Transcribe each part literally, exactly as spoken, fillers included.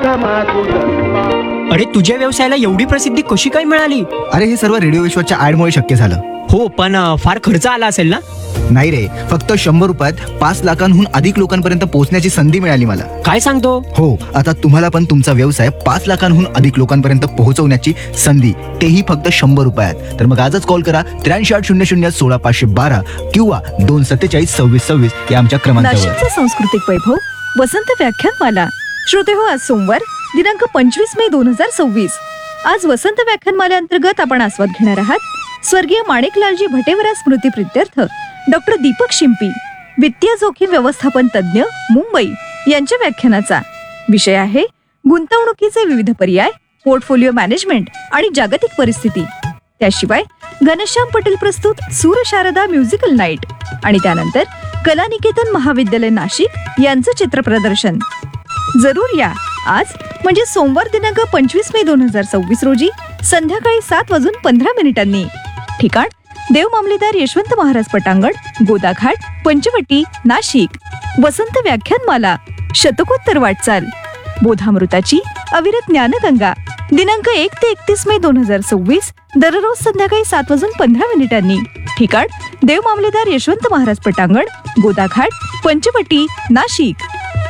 अरे तुझ्या व्यवसायाला एवढी प्रसिद्धी कशी काय मिळाली? अरे हे सर्व रेडिओ विश्वाच्या ऍडमुळे शक्य झालं. हो, पण अ, फार खर्च आला असेल ना? नाही रे, फक्त शंभर रुपयात पाच लाखांहून अधिक लोकांपर्यंत पोहोचण्याची संधी मिळाली मला. काय सांगतो? हो, आता तुम्हाला पण तुमचा व्यवसाय पाच लाखांहून अधिक लोकांपर्यंत पोहोचवण्याची संधी, तेही फक्त शंभर रुपयात. तर मग आजच कॉल करा त्र्याऐंशी आठ शून्य शून्य सोळा पाचशे बारा किंवा दोन सत्तेचाळीस सव्वीस सव्वीस या आमच्या क्रमांकावर. नाशिकचे सांस्कृतिक वैभव वसंत व्याख्यानमाला. श्रोते हो, आज सोमवार दिनांक पंचवीस मे दोन हजार सव्वीस. आज वसंत व्याख्यानमाले अंतर्गत आपण आस्वाद घेणार आहात स्वर्गीय माणिकलालजी भटेवरा स्मृती प्रित्यर्थ डॉक्टर दीपक शिंपी, वित्तीय जोखीम व्यवस्थापन तज्ज्ञ, मुंबई यांच्या व्याख्यानाचा. विषय आहे गुंतवणुकीचे विविध पर्याय, पोर्टफोलिओ मॅनेजमेंट आणि जागतिक परिस्थिती. त्याशिवाय घनश्याम पटेल प्रस्तुत सूरशारदा म्युझिकल नाईट आणि त्यानंतर कलानिकेतन महाविद्यालय नाशिक यांचं चित्रप्रदर्शन. जरूर या. आज म्हणजे सोमवार दिनांक पंचवीस मे दोन हजार सव्वीस रोजी संध्याकाळी सात वाजून पंधरा मिनिटांनी. ठिकाण देव मामलेदार यशवंत महाराज पटांगण, गोदाघाट, पंचवटी, नाशिक. वसंत व्याख्यानमाला, शतकोत्तर वाटचाल, बोधामृताची अविरत ज्ञानगंगा. दिनांक एक ते एकतीस मे दोन हजार सव्वीस, दररोज संध्याकाळी सात वाजून पंधरा मिनिटांनी. ठिकाण देव मामलेदार यशवंत महाराज पटांगण, गोदाघाट, पंचवटी, नाशिक.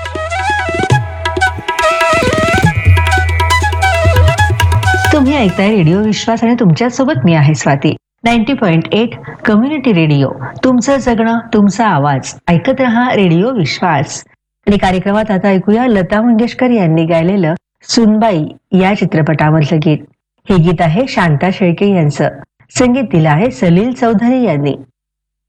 तुम्ही ऐकताय रेडिओ विश्वास आणि तुमच्यासोबत मी आहे Swati. Ninety point eight community radio, तुमचं जगणं तुमचा आवाज. ऐकत रहा रेडिओ विश्वास. आणि कार्यक्रमात आता ऐकूया लता मंगेशकर यांनी गायलेलं सुनबाई या चित्रपटामधलं गीत. हे गीत आहे शांता शेळके यांचं. संगीत दिलं आहे सलील चौधरी यांनी.